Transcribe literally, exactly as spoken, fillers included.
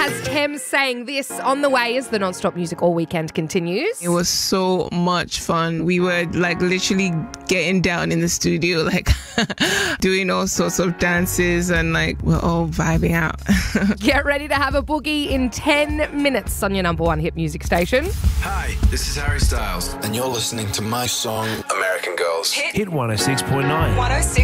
has Thames saying this on the way as the non-stop music all weekend continues. It was so much fun. We were like literally getting down in the studio, like doing all sorts of dances, and like we're all vibing out. Get ready to have a boogie in ten minutes on your number one hit music station. Hi, this is Harry Styles, and you're listening to my song, American Girls. Hit one oh six point nine. one oh six